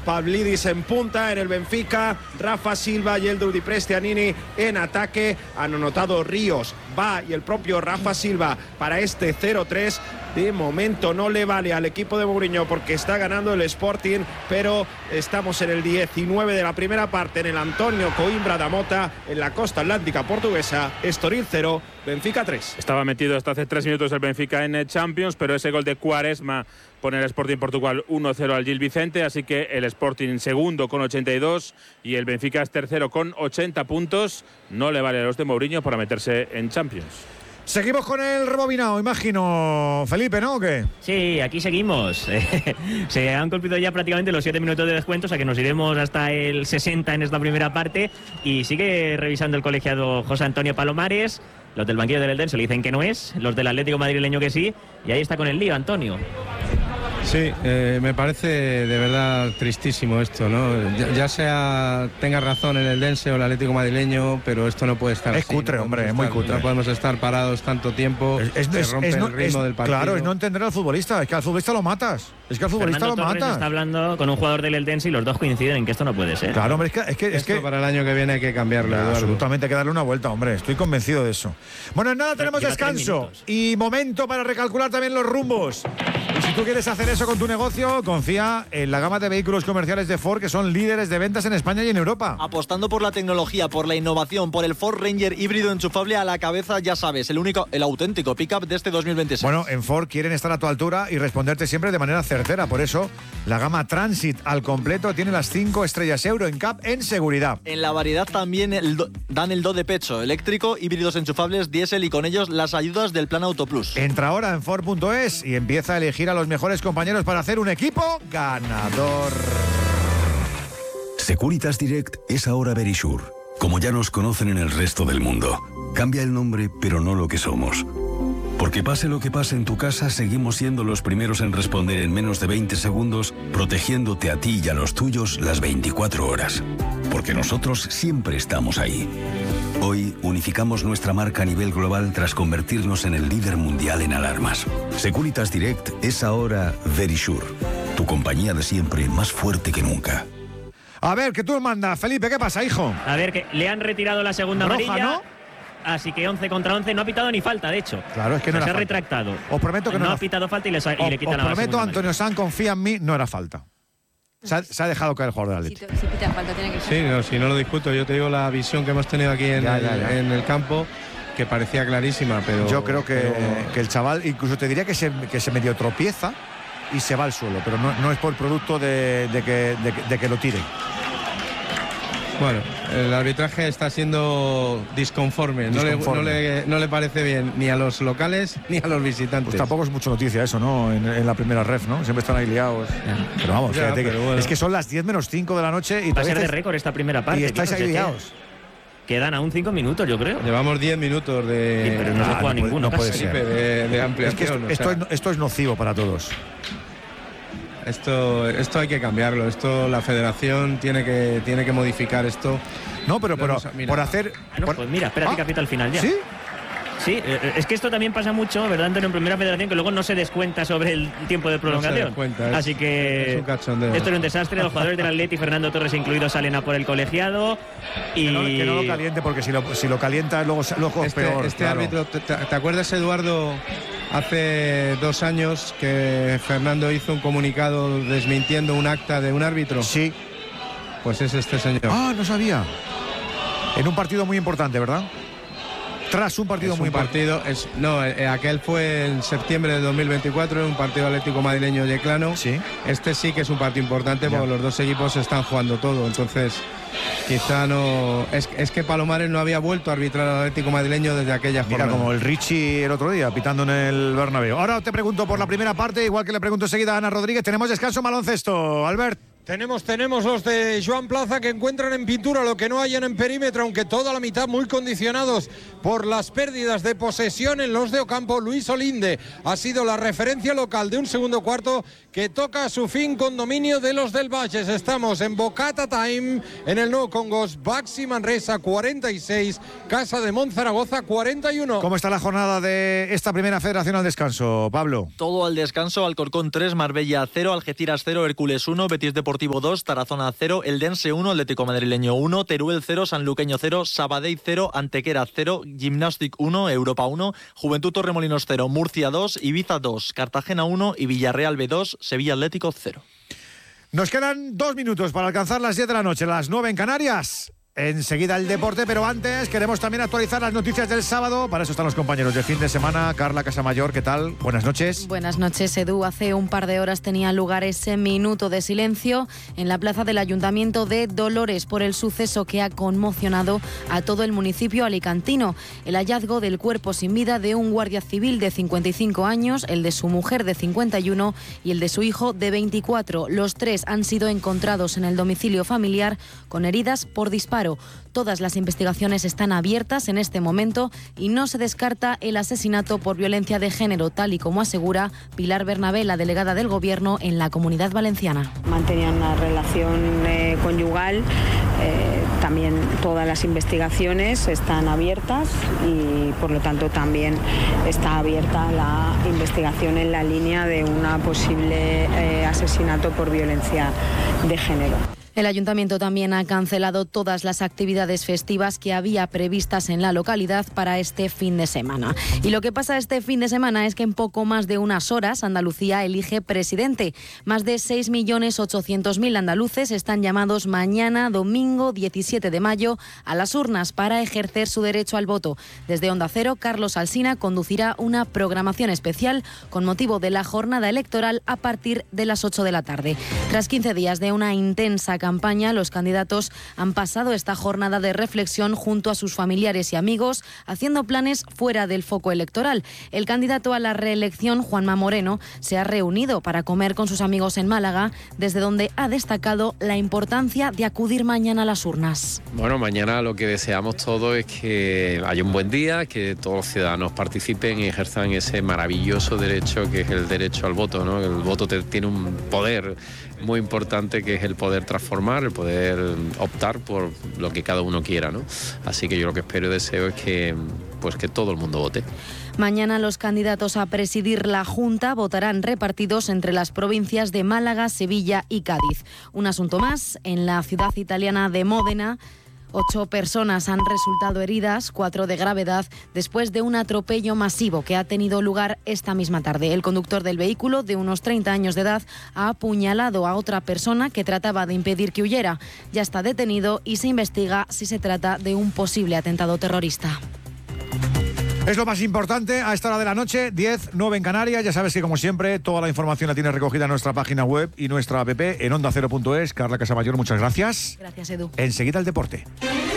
Pavlidis en punta en el Benfica, Rafa Silva y Eldou Di Prestianini en ataque. Han anotado Ríos, Va y el propio Rafa Silva para este 0-3. De momento no le vale al equipo de Mourinho porque está ganando el Sporting, pero estamos en el 19 de la primera parte en el Antonio Coimbra da Mota, en la costa atlántica portuguesa. Estoril 0, Benfica 3. Estaba metido hasta hace 3 minutos el Benfica en Champions, pero ese gol de Quaresma pone el Sporting Portugal 1-0 al Gil Vicente, así que el Sporting segundo con 82 y el Benfica es tercero con 80 puntos. No le vale a los de Mourinho para meterse en Champions. Seguimos con el rebobinado, imagino, Felipe, ¿no? ¿O qué? Sí, aquí seguimos. Se han cumplido ya prácticamente los 7 minutos de descuento, o sea que nos iremos hasta el 60 en esta primera parte. Y sigue revisando el colegiado José Antonio Palomares. Los del banquillo del Eldense le dicen que no es, los del Atlético madrileño que sí. Y ahí está con el lío, Antonio. Sí, me parece de verdad tristísimo esto, ¿no? Ya sea tenga razón el Eldense o el Atlético madrileño, pero esto no puede estar es así. cutre, hombre, es muy cutre. No podemos estar parados tanto tiempo. Se rompe el ritmo del partido. Claro, es no entender al futbolista. Es que al futbolista lo matas. Es que al futbolista Fernando lo Torres matas. Está hablando con un jugador del Eldense y los dos coinciden en que esto no puede ser. Claro, hombre, es que para el año que viene hay que cambiarlo. Absolutamente, hay que darle una vuelta, hombre. Estoy convencido de eso. Bueno, en nada tenemos descanso y momento para recalcular también los rumbos. Y si tú quieres hacer eso con tu negocio, confía en la gama de vehículos comerciales de Ford, que son líderes de ventas en España y en Europa. Apostando por la tecnología, por la innovación, por el Ford Ranger híbrido enchufable a la cabeza, ya sabes, el auténtico pickup de este 2026. Bueno, en Ford quieren estar a tu altura y responderte siempre de manera certera. Por eso, la gama Transit al completo tiene las 5 estrellas Euro NCAP en seguridad. En la variedad también dan el do de pecho, eléctrico, híbridos enchufables, diésel y con ellos las ayudas del Plan Auto Plus. Entra ahora en Ford.es y empieza a elegir a los mejores compañeros para hacer un equipo ganador. Securitas Direct es ahora Verisure, como ya nos conocen en el resto del mundo. Cambia el nombre, pero no lo que somos. Porque pase lo que pase en tu casa, seguimos siendo los primeros en responder en menos de 20 segundos, protegiéndote a ti y a los tuyos las 24 horas. Porque nosotros siempre estamos ahí. Hoy unificamos nuestra marca a nivel global tras convertirnos en el líder mundial en alarmas. Securitas Direct es ahora Verisure, tu compañía de siempre más fuerte que nunca. A ver, que tú mandas, Felipe, ¿qué pasa, hijo? A ver, que le han retirado la segunda roja, amarilla, ¿no? Así que 11 contra 11, no ha pitado ni falta, de hecho. Claro, es que no era se ha falta. retractado. Os prometo que no ha pitado falta y le quita la Os prometo, segunda Antonio Sanz, confía en mí, no era falta. Se ha dejado caer el jugador del Atlético. Si pita falta, tiene que ser. Sí, si no lo discuto, yo te digo la visión que hemos tenido aquí en el campo, que parecía clarísima, pero... Yo creo que el chaval, incluso te diría que se medio tropieza y se va al suelo, pero no es por producto de que lo tire. Bueno, el arbitraje está siendo disconforme. No le parece bien ni a los locales ni a los visitantes. Pues tampoco es mucha noticia eso, ¿no? En la primera ref, ¿no? Siempre están ahí liados. Pero vamos, bueno. Es que son las 10 menos 5 de la noche y va a ser de récord esta primera parte. Y estáis ahí liados. Quedan aún 5 minutos, yo creo. Llevamos 10 minutos de... Sí, pero no se juega ninguno. No puede ser. De ampliación. Es que esto es nocivo para todos. Esto hay que cambiarlo. Esto la federación tiene que modificar esto. No, pero por hacer... Pues mira, espérate que apita al final ya. ¿Sí? Sí, es que esto también pasa mucho, ¿verdad, Antonio? En primera federación, que luego no se descuenta sobre el tiempo de prolongación. Así que es un cachondeo. Esto es un desastre. Los jugadores del Atleti, Fernando Torres incluidos, salen a por el colegiado. Y que no lo caliente, porque si lo calienta luego es peor. Claro. Árbitro, ¿te acuerdas, Eduardo, hace 2 años que Fernando hizo un comunicado desmintiendo un acta de un árbitro? Sí. Pues es este señor. Ah, no sabía. En un partido muy importante, ¿verdad? Tras un partido muy importante. Aquel fue en septiembre de 2024, en un partido Atlético madrileño Yeclano. Sí. Este sí que es un partido importante porque los dos equipos están jugando todo. Entonces, quizá no... Es que Palomares no había vuelto a arbitrar al Atlético madrileño desde aquella jornada. Mira, como el Richie el otro día, pitando en el Bernabéu. Ahora te pregunto por la primera parte, igual que le pregunto enseguida a Ana Rodríguez. Tenemos descanso baloncesto, Albert. Tenemos los de Joan Plaza que encuentran en pintura lo que no hayan en perímetro, aunque toda la mitad muy condicionados por las pérdidas de posesión en los de Ocampo. Luis Olinde ha sido la referencia local de un segundo cuarto que toca a su fin con dominio de los del Bages. Estamos en Bocata Time, en el Nou Congos. Baxi Manresa 46, Casa de Monzaragoza 41. ¿Cómo está la jornada de esta primera federación al descanso, Pablo? Todo al descanso: Alcorcón 3, Marbella 0, Algeciras 0, Hércules 1, Betis Deportivo 2, Tarazona 0, Eldense 1, Atlético Madrileño 1, Teruel 0, Sanluqueño 0, Sabadell 0, Antequera 0, Gimnàstic 1, Europa 1, Juventud Torremolinos 0, Murcia 2, Ibiza 2, Cartagena 1 y Villarreal B2, Sevilla Atlético 0. Nos quedan 2 minutos para alcanzar las 10 de la noche, las 9 en Canarias. Enseguida el deporte, pero antes queremos también actualizar las noticias del sábado. Para eso están los compañeros de fin de semana. Carla Casamayor, ¿qué tal? Buenas noches. Buenas noches, Edu. Hace un par de horas tenía lugar ese minuto de silencio en la plaza del Ayuntamiento de Dolores por el suceso que ha conmocionado a todo el municipio alicantino. El hallazgo del cuerpo sin vida de un guardia civil de 55 años, el de su mujer de 51 y el de su hijo de 24. Los tres han sido encontrados en el domicilio familiar con heridas por disparo. Todas las investigaciones están abiertas en este momento y no se descarta el asesinato por violencia de género, tal y como asegura Pilar Bernabé, la delegada del Gobierno en la Comunidad Valenciana. Mantenían una relación conyugal. También todas las investigaciones están abiertas y por lo tanto también está abierta la investigación en la línea de una posible asesinato por violencia de género. El Ayuntamiento también ha cancelado todas las actividades festivas que había previstas en la localidad para este fin de semana. Y lo que pasa este fin de semana es que en poco más de unas horas Andalucía elige presidente. Más de 6.800.000 andaluces están llamados mañana, domingo 17 de mayo, a las urnas para ejercer su derecho al voto. Desde Onda Cero, Carlos Alsina conducirá una programación especial con motivo de la jornada electoral a partir de las 8 de la tarde. Tras 15 días de una intensa campaña, los candidatos han pasado esta jornada de reflexión junto a sus familiares y amigos, haciendo planes fuera del foco electoral. El candidato a la reelección, Juanma Moreno, se ha reunido para comer con sus amigos en Málaga, desde donde ha destacado la importancia de acudir mañana a las urnas. Bueno, mañana lo que deseamos todos es que haya un buen día, que todos los ciudadanos participen y ejerzan ese maravilloso derecho que es el derecho al voto, ¿no? El voto tiene un poder muy importante, que es el poder transformar, el poder optar por lo que cada uno quiera, ¿no? Así que yo lo que espero y deseo es que todo el mundo vote. Mañana los candidatos a presidir la Junta votarán repartidos entre las provincias de Málaga, Sevilla y Cádiz. Un asunto más: en la ciudad italiana de Módena, 8 personas han resultado heridas, 4 de gravedad, después de un atropello masivo que ha tenido lugar esta misma tarde. El conductor del vehículo, de unos 30 años de edad, ha apuñalado a otra persona que trataba de impedir que huyera. Ya está detenido y se investiga si se trata de un posible atentado terrorista. Es lo más importante a esta hora de la noche, 10:09 en Canarias. Ya sabes que, como siempre, toda la información la tienes recogida en nuestra página web y nuestra app en ondacero.es. Carla Casamayor, muchas gracias. Gracias, Edu. Enseguida el deporte.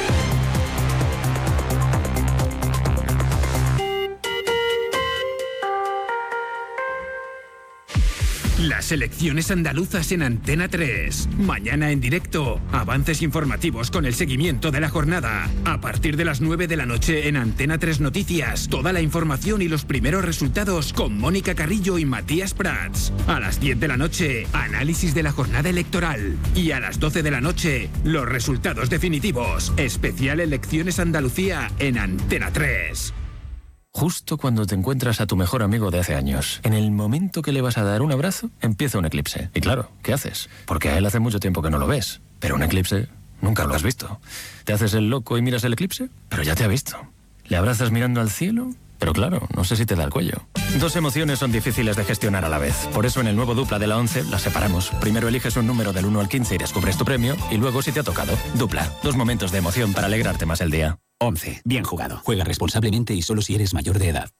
Las elecciones andaluzas en Antena 3. Mañana en directo, avances informativos con el seguimiento de la jornada. A partir de las 9 de la noche en Antena 3 Noticias, toda la información y los primeros resultados con Mónica Carrillo y Matías Prats. A las 10 de la noche, análisis de la jornada electoral. Y a las 12 de la noche, los resultados definitivos. Especial Elecciones Andalucía en Antena 3. Justo cuando te encuentras a tu mejor amigo de hace años, en el momento que le vas a dar un abrazo, empieza un eclipse. Y claro, ¿qué haces? Porque a él hace mucho tiempo que no lo ves. Pero un eclipse nunca lo has visto. ¿Te haces el loco y miras el eclipse? Pero ya te ha visto. ¿Le abrazas mirando al cielo? Pero claro, no sé si te da el cuello. Dos emociones son difíciles de gestionar a la vez. Por eso en el nuevo Dupla de la 11 las separamos. Primero eliges un número del 1 al 15 y descubres tu premio. Y luego si te ha tocado. Dupla. 2 momentos de emoción para alegrarte más el día. 11. Bien jugado. Juega responsablemente y solo si eres mayor de edad.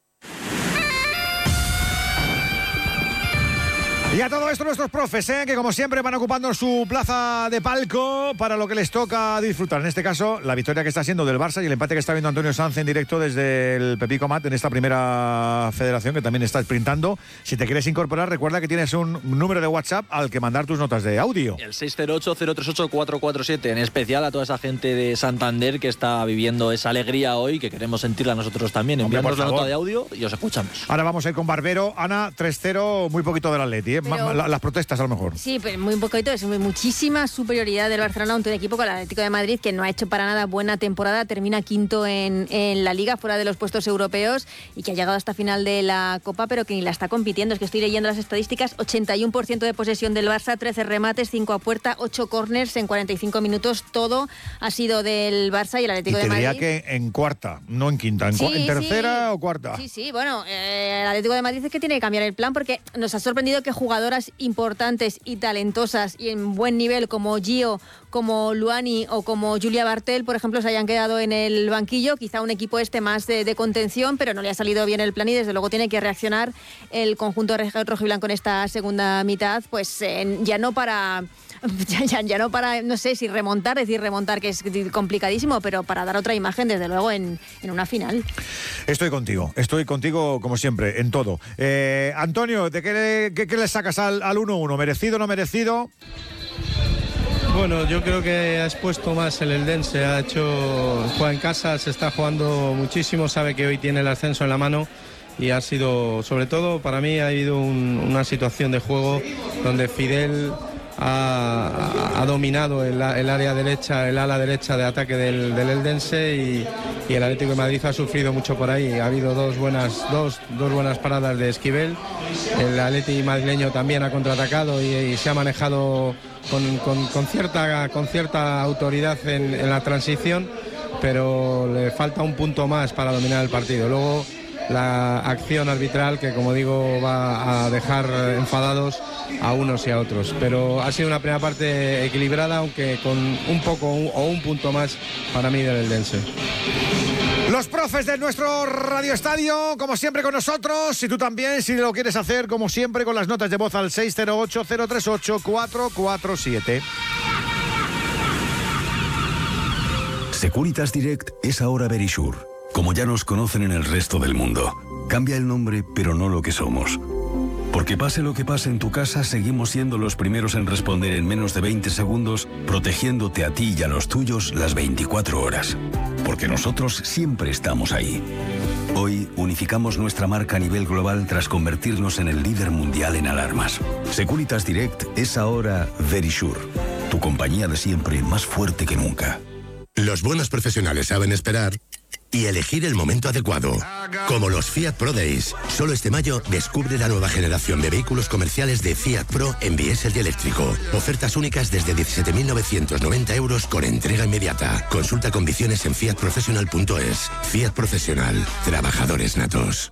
Y a todo esto nuestros profes, que como siempre van ocupando su plaza de palco para lo que les toca disfrutar. En este caso, la victoria que está siendo del Barça y el empate que está viendo Antonio Sanz en directo desde el Pepico Mat en esta primera federación, que también está sprintando. Si te quieres incorporar, recuerda que tienes un número de WhatsApp al que mandar tus notas de audio. El 608-038-447, en especial a toda esa gente de Santander que está viviendo esa alegría hoy, que queremos sentirla nosotros también. Enviamos la nota de audio y os escuchamos. Ahora vamos a ir con Barbero. Ana, 3-0, muy poquito del Atleti, las protestas a lo mejor. Sí, pero muy poquito, es muchísima superioridad del Barcelona ante un equipo con el Atlético de Madrid que no ha hecho para nada buena temporada, termina quinto en la Liga, fuera de los puestos europeos, y que ha llegado hasta final de la Copa, pero que ni la está compitiendo. Es que estoy leyendo las estadísticas: 81% de posesión del Barça, 13 remates, 5 a puerta, 8 córners en 45 minutos. Todo ha sido del Barça y el Atlético de Madrid. Y te diría que en cuarta, no en quinta, en tercera o cuarta. Sí, bueno, el Atlético de Madrid es que tiene que cambiar el plan, porque nos ha sorprendido que jugadoras importantes y talentosas y en buen nivel como Gio, como Luani o como Julia Bartel, por ejemplo, se hayan quedado en el banquillo. Quizá un equipo más de contención, pero no le ha salido bien el plan y desde luego tiene que reaccionar el conjunto rojiblanco en esta segunda mitad, pues ya no para, no sé si remontar, que es complicadísimo, pero para dar otra imagen desde luego en una final. Estoy contigo como siempre, en todo. Antonio, ¿de qué le sacas al 1-1? ¿Merecido o no merecido? Bueno, yo creo que ha expuesto más el Eldense, juega en casa, se está jugando muchísimo, sabe que hoy tiene el ascenso en la mano y ha sido, sobre todo para mí, ha habido una situación de juego donde Fidel ha dominado el área derecha, el ala derecha de ataque del Eldense y el Atlético de Madrid ha sufrido mucho por ahí. Ha habido dos buenas paradas de Esquivel. El Atleti madrileño también ha contraatacado y se ha manejado con cierta autoridad en la transición, pero le falta un punto más para dominar el partido. Luego la acción arbitral que, como digo, va a dejar enfadados a unos y a otros, pero ha sido una primera parte equilibrada, aunque con un poco o un punto más para mí del Eldense. Los profes de nuestro Radio Estadio, como siempre con nosotros, y tú también, si lo quieres hacer, como siempre, con las notas de voz al 608-038-447. Securitas Direct es ahora Verisure. Como ya nos conocen en el resto del mundo, cambia el nombre, pero no lo que somos. Porque pase lo que pase en tu casa, seguimos siendo los primeros en responder en menos de 20 segundos, protegiéndote a ti y a los tuyos las 24 horas. Porque nosotros siempre estamos ahí. Hoy unificamos nuestra marca a nivel global tras convertirnos en el líder mundial en alarmas. Securitas Direct es ahora Verisure, tu compañía de siempre más fuerte que nunca. Los buenos profesionales saben esperar y elegir el momento adecuado. Como los Fiat Pro Days. Solo este mayo descubre la nueva generación de vehículos comerciales de Fiat Pro en diésel y eléctrico. Ofertas únicas desde 17.990 euros con entrega inmediata. Consulta condiciones en fiatprofessional.es. Fiat Profesional. Trabajadores natos.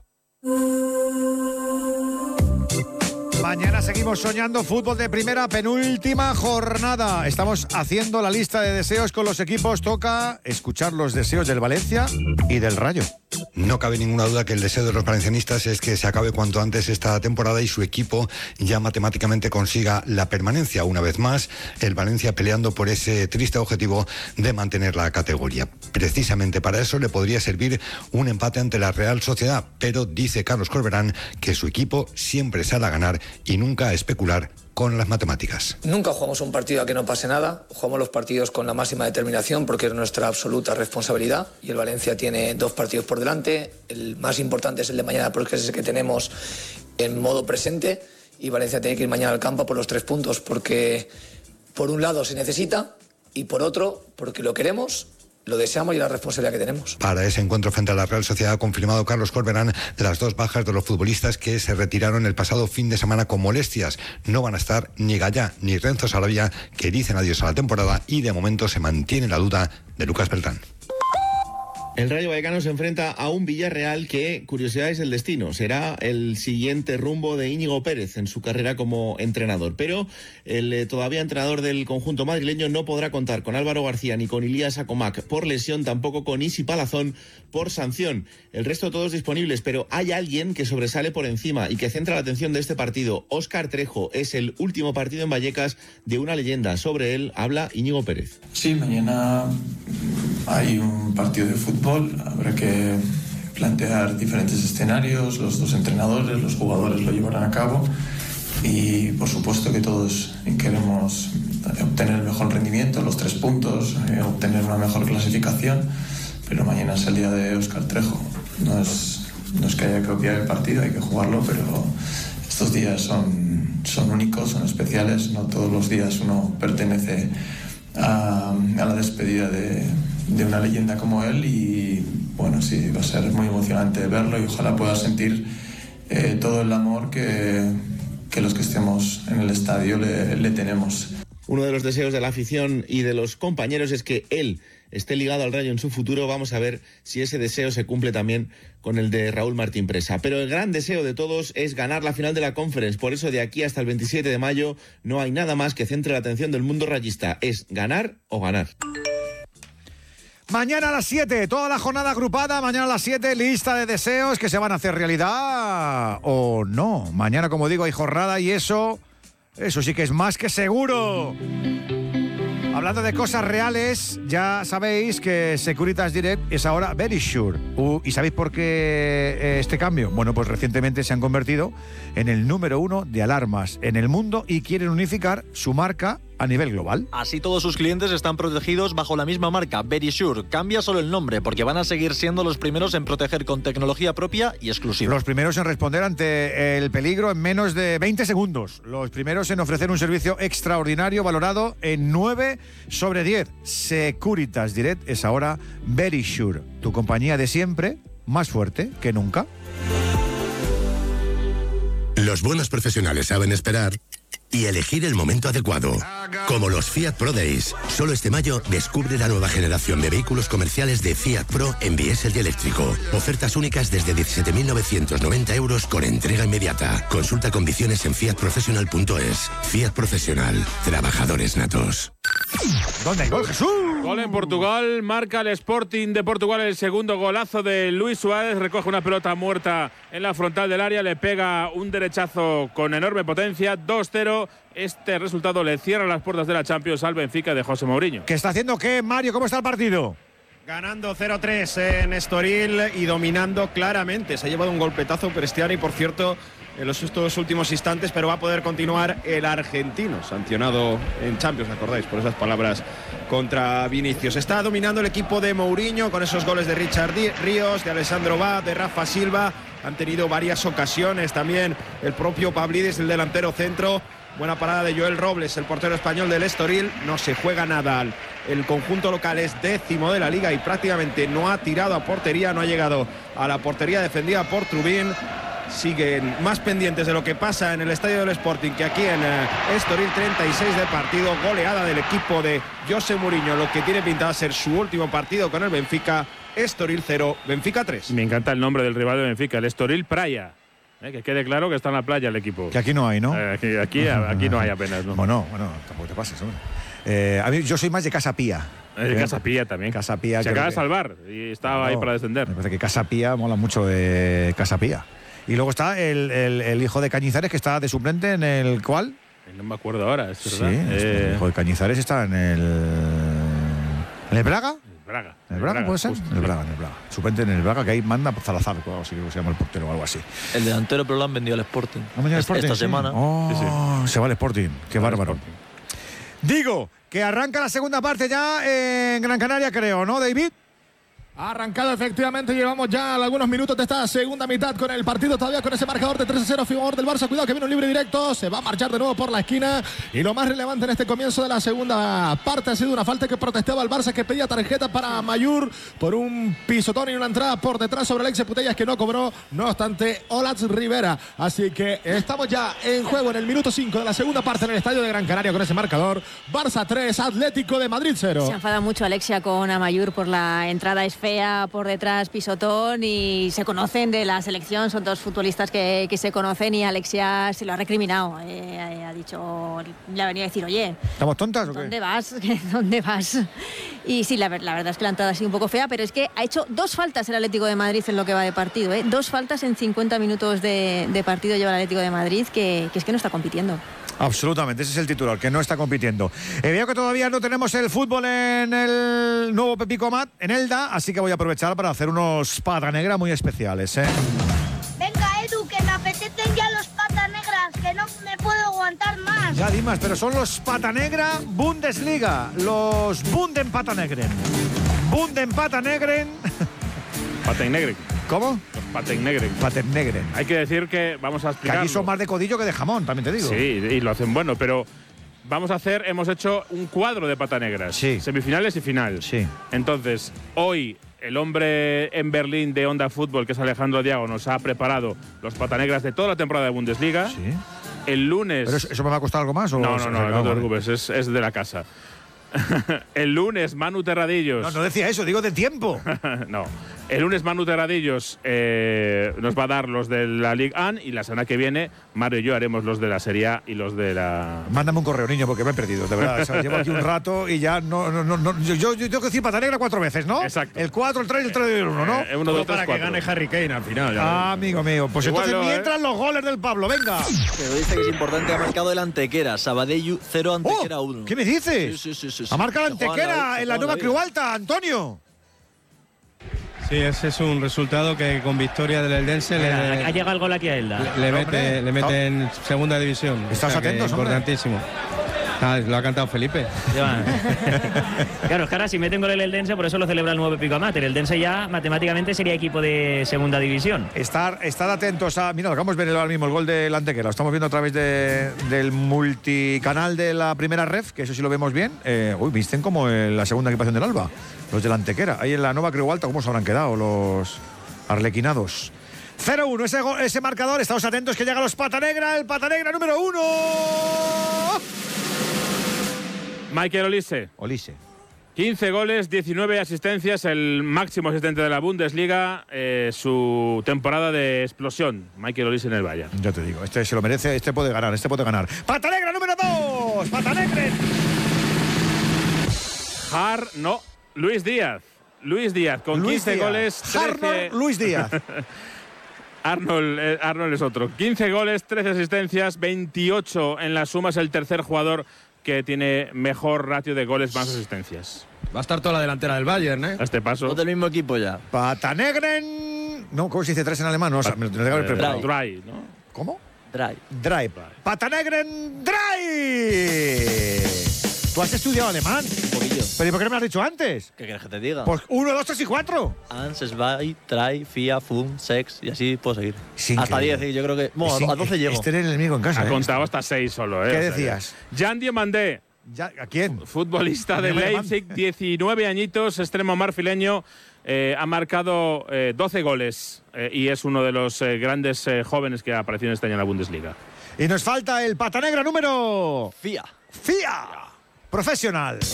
Mañana seguimos soñando fútbol de primera, penúltima jornada. Estamos haciendo la lista de deseos con los equipos. Toca escuchar los deseos del Valencia y del Rayo. No cabe ninguna duda que el deseo de los valencianistas es que se acabe cuanto antes esta temporada y su equipo ya matemáticamente consiga la permanencia. Una vez más, el Valencia peleando por ese triste objetivo de mantener la categoría. Precisamente para eso le podría servir un empate ante la Real Sociedad, pero dice Carlos Corberán que su equipo siempre sale a ganar y nunca a especular con las matemáticas. Nunca jugamos un partido a que no pase nada, jugamos los partidos con la máxima determinación porque es nuestra absoluta responsabilidad y el Valencia tiene 2 partidos por delante, el más importante es el de mañana porque es el que tenemos en modo presente y Valencia tiene que ir mañana al campo por los 3 puntos porque por un lado se necesita y por otro porque lo queremos, lo deseamos y la responsabilidad que tenemos. Para ese encuentro frente a la Real Sociedad ha confirmado Carlos Corberán las 2 bajas de los futbolistas que se retiraron el pasado fin de semana con molestias. No van a estar ni Gallá ni Renzo Sarabia, que dicen adiós a la temporada y de momento se mantiene la duda de Lucas Beltrán. El Rayo Vallecano se enfrenta a un Villarreal que, curiosidad, es el destino. Será el siguiente rumbo de Íñigo Pérez en su carrera como entrenador. Pero el todavía entrenador del conjunto madrileño no podrá contar con Álvaro García ni con Ilías Acomac por lesión, tampoco con Isi Palazón por sanción. El resto todos disponibles, pero hay alguien que sobresale por encima y que centra la atención de este partido. Óscar Trejo es el último partido en Vallecas de una leyenda. Sobre él habla Íñigo Pérez. Sí, mañana hay un partido de fútbol. Habrá que plantear diferentes escenarios, los 2 entrenadores, los jugadores lo llevarán a cabo y por supuesto que todos queremos obtener el mejor rendimiento, los 3 puntos, obtener una mejor clasificación, pero mañana es el día de Óscar Trejo. No es que haya que obviar el partido, hay que jugarlo, pero estos días son son únicos, son especiales. No todos los días uno pertenece a la despedida de una leyenda como él, y bueno, sí, va a ser muy emocionante verlo y ojalá pueda sentir todo el amor que los que estemos en el estadio le tenemos. Uno de los deseos de la afición y de los compañeros es que él esté ligado al Rayo en su futuro. Vamos a ver si ese deseo se cumple también con el de Raúl Martín Presa. Pero el gran deseo de todos es ganar la final de la Conference. Por eso de aquí hasta el 27 de mayo no hay nada más que centre la atención del mundo rayista. Es ganar o ganar. Mañana a las 7, toda la jornada agrupada. Mañana a las 7, lista de deseos que se van a hacer realidad o no. Mañana, como digo, hay jornada y eso sí que es más que seguro. Hablando de cosas reales, ya sabéis que Securitas Direct es ahora Verisure. ¿Y sabéis por qué este cambio? Bueno, pues recientemente se han convertido en el número 1 de alarmas en el mundo y quieren unificar su marca a nivel global. Así todos sus clientes están protegidos bajo la misma marca, Verisure. Cambia solo el nombre porque van a seguir siendo los primeros en proteger con tecnología propia y exclusiva. Los primeros en responder ante el peligro en menos de 20 segundos. Los primeros en ofrecer un servicio extraordinario valorado en 9 sobre 10. Securitas Direct es ahora Verisure, tu compañía de siempre, más fuerte que nunca. Los buenos profesionales saben esperar y elegir el momento adecuado. Como los Fiat Pro Days. Solo este mayo descubre la nueva generación de vehículos comerciales de Fiat Pro en diésel y eléctrico. Ofertas únicas desde 17.990 euros con entrega inmediata. Consulta condiciones en fiatprofessional.es. Fiat Professional. Trabajadores natos. ¿Dónde hay gol, Jesús? Gol en Portugal, marca el Sporting de Portugal el segundo golazo de Luis Suárez, recoge una pelota muerta en la frontal del área, le pega un derechazo con enorme potencia, 2-0. Este resultado le cierra las puertas de la Champions al Benfica de José Mourinho. ¿Qué está haciendo qué, Mario? ¿Cómo está el partido? Ganando 0-3 en Estoril y dominando claramente. Se ha llevado un golpetazo Prestiani, por cierto, en estos últimos instantes, pero va a poder continuar el argentino, sancionado en Champions, ¿acordáis? Por esas palabras contra Vinicius. Está dominando el equipo de Mourinho con esos goles de Richard Ríos, de Alessandro Bá, de Rafa Silva. Han tenido varias ocasiones también el propio Pavlidis, el delantero centro. Buena parada de Joel Robles, el portero español del Estoril. No se juega nada. El conjunto local es 10º de la liga y prácticamente no ha tirado a portería, no ha llegado a la portería defendida por Trubín. Siguen más pendientes de lo que pasa en el estadio del Sporting que aquí en Estoril. 36 de partido, goleada del equipo de José Mourinho, lo que tiene pintado a ser su último partido con el Benfica. Estoril 0, Benfica 3. Me encanta el nombre del rival de Benfica, el Estoril Praia. Que quede claro que está en la playa el equipo. Que aquí no hay, ¿no? Aquí no hay apenas, ¿no? Bueno, tampoco te pases, hombre. A mí yo soy más de Casa Pía. Casa Pía también. Casa Pía. Se acaba de salvar y estaba ahí para descender. Me parece que Casa Pía mola mucho de Casa Pía. Y luego está el hijo de Cañizares, que está de suplente en el ¿cuál? No me acuerdo ahora, es verdad. Sí, el hijo de Cañizares está en el Braga. ¿En el Braga puede ser? En el Braga. Suplente en el Braga, que ahí manda Salazar, o así que se llama el portero o algo así. El delantero, pero lo han vendido al Sporting. ¿Han vendido al Sporting? Esta semana. Oh, se va al Sporting. Qué bárbaro. Digo, que arranca la segunda parte ya en Gran Canaria, creo, ¿no, David? Ha arrancado efectivamente, llevamos ya algunos minutos de esta segunda mitad con el partido todavía con ese marcador de 3-0 a favor del Barça. Cuidado que viene un libre directo, se va a marchar de nuevo por la esquina y lo más relevante en este comienzo de la segunda parte ha sido una falta que protestaba el Barça, que pedía tarjeta para Mayur por un pisotón y una entrada por detrás sobre Alex Putellas, que no cobró, no obstante Olatz Rivera. Así que estamos ya en juego en el minuto 5 de la segunda parte en el estadio de Gran Canaria con ese marcador. Barça 3, Atlético de Madrid 0. Se enfada mucho Alexia con Amayur por la entrada fea por detrás, pisotón, y se conocen de la selección, son dos futbolistas que se conocen, y Alexia se lo ha recriminado, ha dicho, le ha venido a decir, oye, ¿estamos tontas o qué? ¿Dónde vas? ¿Dónde vas? Y sí, la verdad es que la entrada ha sido un poco fea, pero es que ha hecho 2 faltas el Atlético de Madrid en lo que va de partido, 2 faltas en 50 minutos de partido lleva el Atlético de Madrid, que es que no está compitiendo. Absolutamente, ese es el titular, que no está compitiendo. Veo que todavía no tenemos el fútbol en el nuevo Pepico Mat, en Elda, así que voy a aprovechar para hacer unos pata negra muy especiales. Venga, Edu, que me apetecen ya los pata negras, que no me puedo aguantar más. Ya, Dimas, pero son los pata negra Bundesliga, los Bunden pata negren. Bunden pata negren. Pata negre. ¿Cómo? Los Patenegren. Patenegren. Hay que decir que vamos a Que explicarlo. aquí son más de codillo que de jamón, también te digo. Sí, y lo hacen bueno, pero hemos hecho un cuadro de patanegras. Sí. Semifinales y final. Sí. Entonces, hoy el hombre en Berlín de Onda Fútbol, que es Alejandro Diago, nos ha preparado los patanegras de toda la temporada de Bundesliga. Sí. El lunes… ¿Pero eso me va a costar algo más? ¿o No te preocupes, es de la casa. El lunes, Manu Terradillos… No decía eso, digo de tiempo. No. El lunes Manu Terradillos nos va a dar los de la Ligue 1 y la semana que viene Mario y yo haremos los de la Serie A y los de la… Mándame un correo, niño, porque me he perdido, de verdad. O sea, llevo aquí un rato y ya no. Yo tengo que decir Patanegra 4 veces, ¿no? Exacto. El 4, el 3 y el 3 y el 1, ¿no? 1, 2, 3, para 4. que gane Harry Kane al final. Amigo mío. Pues Igual entonces no, mientras los goles del Pablo, venga. Pero dice que es importante, ha marcado el Antequera. Sabadell 0, Antequera 1. ¿Qué me dices? Sí. Ha marcado el Antequera en la nueva Creu Alta, Antonio. Sí, ese es un resultado que con victoria del Eldense ha llegado el gol aquí a Elda. le mete en segunda división. Estás atentos, importantísimo. Lo ha cantado Felipe. Claro, es que ahora si meten gol el Eldense, por eso lo celebra el nuevo Pico Amater. El Eldense ya matemáticamente sería equipo de segunda división. Estar atentos a… Mira, lo acabamos de ver ahora mismo, el gol del Antequera. Lo estamos viendo a través del multicanal de la primera ref, que eso sí lo vemos bien. Visten como en la segunda equipación del Alba, los del Antequera. Ahí en la nueva Creu Alta, ¿cómo se habrán quedado los arlequinados? 0-1, ese marcador. Estamos atentos que llega los Patanegra, el Patanegra número 1. Michael Olise. 15 goles, 19 asistencias, el máximo asistente de la Bundesliga, su temporada de explosión. Michael Olise en el Bayern. Ya te digo, este se lo merece, este puede ganar. Patanegra número 2, Patanegren. Luis Díaz con 15 goles, 13… Luis Díaz. Arnold es otro. 15 goles, 13 asistencias, 28 en la suma, es el tercer jugador que tiene mejor ratio de goles más asistencias. Va a estar toda la delantera del Bayern, ¿eh? A este paso. Todo del mismo equipo ya. Patanegren. No, ¿cómo se dice 3 en alemán? No, me lo tengo que haber preparado. Dry, ¿no? ¿Cómo? Dry. Patanegren Dry. ¿Tú has estudiado alemán? Un poquillo. ¿Pero y por qué no me has dicho antes? ¿Qué quieres que te diga? Pues 1, 2, 3 y 4. 1, 2, 3, 4, 5, 6 y así puedo seguir. Sí, hasta 10, yo creo que… Bueno, a 12 llego. Este era el enemigo en casa. Ha contado hasta 6 solo, ¿eh? ¿Qué decías? Jan Diomandé. ¿A quién? Futbolista de Leipzig, 19 añitos, extremo marfileño. Ha marcado 12 goles y es uno de los grandes jóvenes que ha aparecido este año en la Bundesliga. Y nos falta el Patanegra número… FIA. Profesional.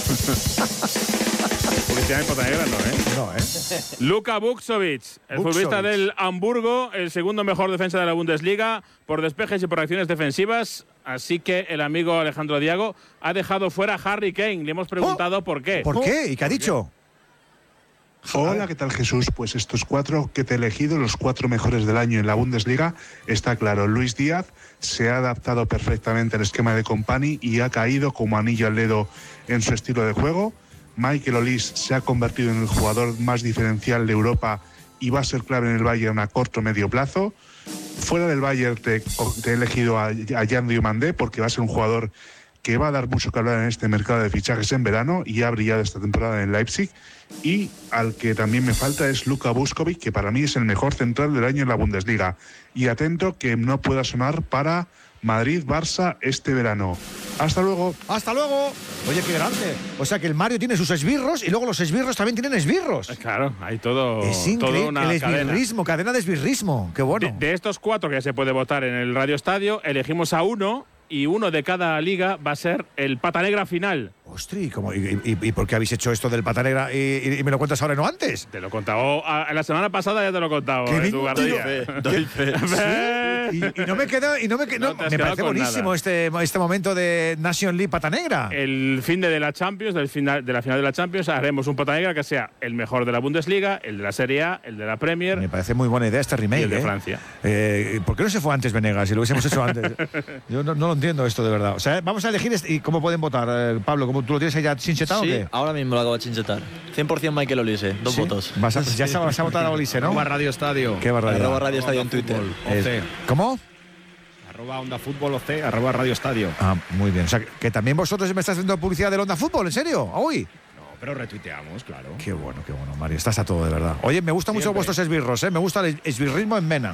Publicidad en Patanegra no, ¿eh? Luka Vukcevic, el futbolista del Hamburgo, el segundo mejor defensa de la Bundesliga por despejes y por acciones defensivas. Así que el amigo Alejandro Diago ha dejado fuera a Harry Kane. Le hemos preguntado por qué. ¿Por qué? ¿Y qué ha dicho? Hola, ¿qué tal, Jesús? Pues estos 4 que te he elegido, los 4 mejores del año en la Bundesliga, está claro. Luis Díaz se ha adaptado perfectamente al esquema de Kompany y ha caído como anillo al dedo en su estilo de juego. Michael Olise se ha convertido en el jugador más diferencial de Europa y va a ser clave en el Bayern a corto o medio plazo. Fuera del Bayern te he elegido a Jan Diomandé porque va a ser un jugador que va a dar mucho que hablar en este mercado de fichajes en verano y ha brillado esta temporada en Leipzig. Y al que también me falta es Luka Vukcevic, que para mí es el mejor central del año en la Bundesliga. Y atento que no pueda sonar para Madrid-Barça este verano. Hasta luego. Hasta luego. Oye, qué grande. O sea que el Mario tiene sus esbirros y luego los esbirros también tienen esbirros. Claro, hay todo. Es increíble. Una el esbirrismo, cadena de esbirrismo. Qué bueno. De estos 4 que ya se puede votar en el Radio Estadio, elegimos a uno y uno de cada liga va a ser el Patanegra final. Ostras, ¿y por qué habéis hecho esto del Patanegra y me lo cuentas ahora y no antes? Te lo he contado. La semana pasada ya te lo he contado. Doy fe. Y no me quedo. Me parece buenísimo este momento de Nation League Patanegra. El fin de la Champions, de la final de la Champions, haremos un Patanegra que sea el mejor de la Bundesliga, el de la Serie A, el de la Premier. Me parece muy buena idea este remake. Y el de Francia. ¿Por qué no se fue antes Venegas si lo hubiésemos hecho antes? Yo no lo entiendo esto de verdad. O sea, vamos a elegir ¿y cómo pueden votar, Pablo? ¿Tú lo tienes ahí ya chinchetado o qué? Ahora mismo lo acabo de chinchetar. 100% Michael Olise, 2 votos. Ya se vas a votar a Olise, ¿no? Radio Estadio. Qué barbaridad. @ Radio Estadio en Twitter. ¿Cómo? @Onda Fútbol OC, @Radio Estadio. Muy bien. O sea, que también vosotros me estáis haciendo publicidad del Onda Fútbol, ¿en serio? ¿Hoy? pero retuiteamos, claro. Qué bueno, Mario. Estás a todo, de verdad. Oye, me gusta mucho vuestros esbirros, ¿eh? Me gusta el esbirrismo en Mena.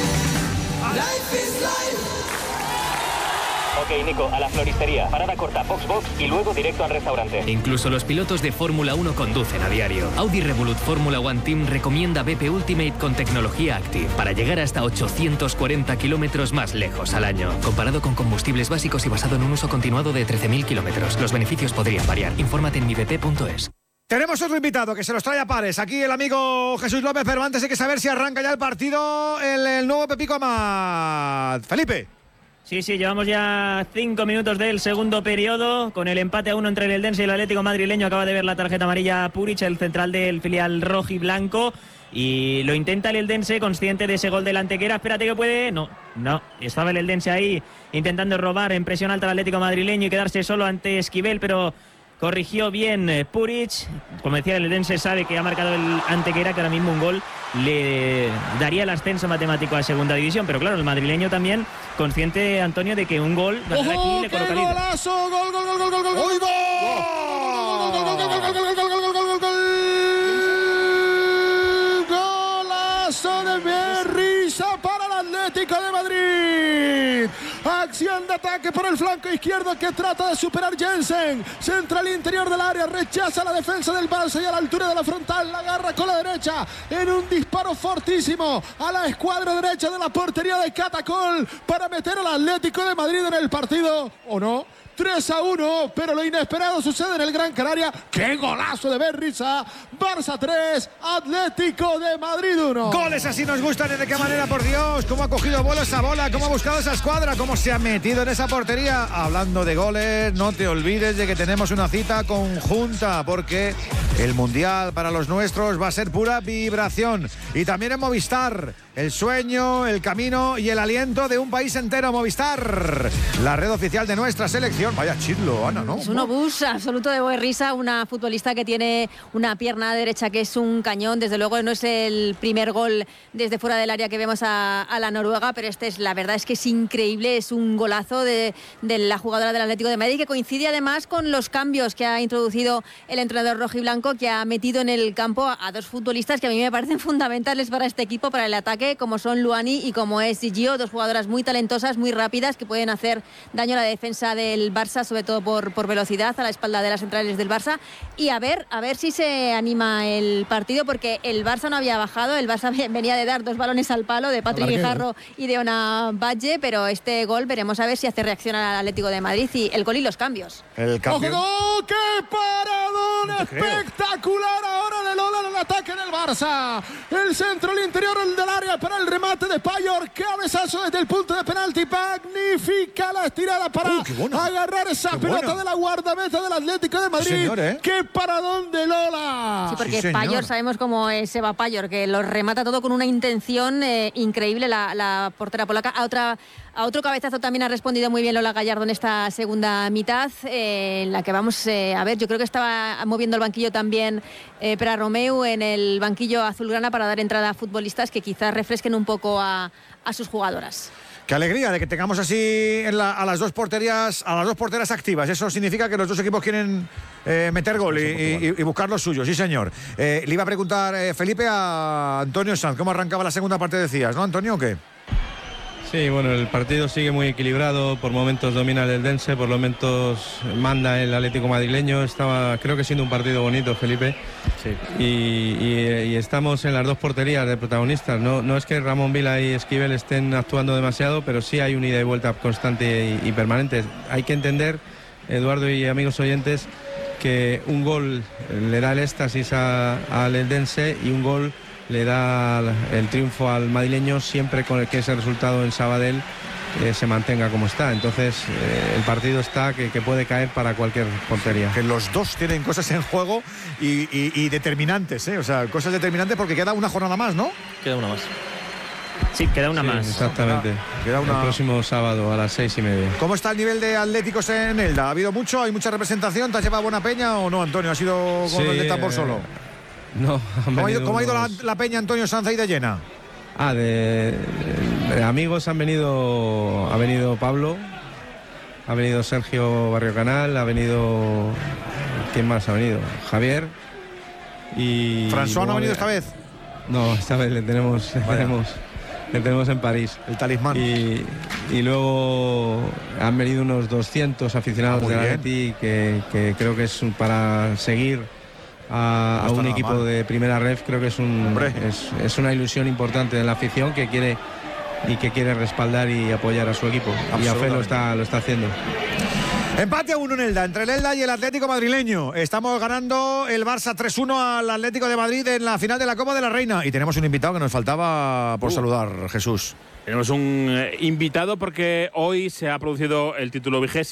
Ok, Nico, a la floristería. Parada corta, box y luego directo al restaurante. Incluso los pilotos de Fórmula 1 conducen a diario. Audi Revolut Fórmula One Team recomienda BP Ultimate con tecnología Active para llegar hasta 840 kilómetros más lejos al año. Comparado con combustibles básicos y basado en un uso continuado de 13.000 kilómetros. Los beneficios podrían variar. Infórmate en mibp.es. Tenemos otro invitado que se los trae a pares. Aquí el amigo Jesús López, pero antes hay que saber si arranca ya el partido el nuevo Pepico Amat. Felipe. Sí, llevamos ya 5 minutos del segundo periodo, con el empate a 1 entre el Eldense y el Atlético madrileño. Acaba de ver la tarjeta amarilla Puric, el central del filial rojiblanco, y lo intenta el Eldense, consciente de ese gol del Antequera. Espérate que puede. No, estaba el Eldense ahí intentando robar en presión alta al Atlético madrileño y quedarse solo ante Esquivel, pero corrigió bien Puric. Como decía, el Eldense sabe que ha marcado el Antequera, que ahora mismo un gol le daría el ascenso matemático a segunda división. Pero claro, el madrileño también consciente, Antonio, de que un gol aquí le coloca líder. ¡Golazo! ¡Gol! ¡Golazo de Berrisa para el Atlético de Madrid! Acción de ataque por el flanco izquierdo que trata de superar Jensen. Centra al interior del área, rechaza la defensa del Barça y a la altura de la frontal la agarra con la derecha en un disparo fortísimo a la escuadra derecha de la portería de Catacol para meter al Atlético de Madrid en el partido, ¿o no? 3-1, pero lo inesperado sucede en el Gran Canaria. ¡Qué golazo de Berrisa! Barça 3, Atlético de Madrid 1. Goles así nos gustan. ¿De qué manera, por Dios? ¿Cómo ha cogido vuelo esa bola? ¿Cómo ha buscado esa escuadra? ¿Cómo se ha metido en esa portería? Hablando de goles, no te olvides de que tenemos una cita conjunta, porque el Mundial para los nuestros va a ser pura vibración. Y también en Movistar, el sueño, el camino y el aliento de un país entero. Movistar, la red oficial de nuestra selección. Vaya chirlo, Ana, ¿no? Es un obús absoluto de Berrisa, una futbolista que tiene una pierna derecha que es un cañón. Desde luego no es el primer gol desde fuera del área que vemos a la noruega, pero la verdad es que es increíble, es un golazo de la jugadora del Atlético de Madrid, que coincide además con los cambios que ha introducido el entrenador rojiblanco, que ha metido en el campo a dos futbolistas que a mí me parecen fundamentales para este equipo, para el ataque, como son Luani y como es Gio, dos jugadoras muy talentosas, muy rápidas, que pueden hacer daño a la defensa del Barça, sobre todo por velocidad, a la espalda de las centrales del Barça. Y a ver si se anima el partido, porque el Barça no había bajado. El Barça venía de dar 2 balones al palo de Patrick Guijarro y de Ona Badge, pero este gol veremos a ver si hace reaccionar al Atlético de Madrid, y el gol y los cambios. ¡Ojo! ¡Qué paradón espectacular ahora de Lola en el ataque del Barça! El centro, el interior del área para el remate de Payor. Cabezazo desde el punto de penalti. Magnífica la estirada para agarrar esa pelota de la guardameta del Atlético de Madrid. Sí, señor, ¡qué paradón de Lola! Sí, porque Payor, sabemos cómo es Seba Payor, que lo remata todo con una intención increíble la portera polaca. A otro cabezazo también ha respondido muy bien Lola Gallardo en esta segunda mitad, en la que vamos a ver, yo creo que estaba moviendo el banquillo también Pera Romeu en el banquillo azulgrana para dar entrada a futbolistas que quizás refresquen un poco a sus jugadoras. Qué alegría de que tengamos así a las dos porterías activas. Eso significa que los dos equipos quieren meter gol y buscar los suyos. Sí, señor. Le iba a preguntar Felipe a Antonio Sanz cómo arrancaba la segunda parte, decías, ¿no, Antonio, o qué? Sí, bueno, el partido sigue muy equilibrado, por momentos domina el Eldense, por momentos manda el Atlético madrileño. Creo que siendo un partido bonito, Felipe. Sí. Y estamos en las dos porterías de protagonistas. No es que Ramón Vila y Esquivel estén actuando demasiado, pero sí hay un ida y vuelta constante y permanente. Hay que entender, Eduardo y amigos oyentes, que un gol le da el éxtasis al Eldense y un gol le da el triunfo al madrileño siempre con el que ese resultado en Sabadell se mantenga como está. Entonces el partido está que puede caer para cualquier portería. Que los dos tienen cosas en juego y determinantes, o sea, cosas determinantes, porque queda una jornada más, ¿no? Queda una más. Sí, queda una más. Exactamente. El próximo sábado a las 6:30. ¿Cómo está el nivel de atléticos en Elda? ¿Ha habido mucho? ¿Hay mucha representación? ¿Te has llevado buena peña o no, Antonio? ¿Ha sido con el de tambor solo? No. ¿Cómo ha ido la peña, Antonio Sanz, ahí de llena? De amigos ha venido Pablo, ha venido Sergio Barrio Canal, ha venido ¿quién más ha venido? Javier y... ¿François no ha venido esta vez? No, esta vez le tenemos en París. El talismán. Y luego han venido unos 200 aficionados del Atleti que creo que es para seguir a un equipo de primera ref. Creo que es una ilusión importante de la afición que quiere respaldar y apoyar a su equipo. Y a fe lo está haciendo. Empate a 1 en Elda, entre el Elda y el Atlético madrileño. Estamos ganando el Barça 3-1 al Atlético de Madrid en la final de la Copa de la Reina. Y tenemos un invitado que nos faltaba por saludar, Jesús. Tenemos un invitado porque hoy se ha producido el título 20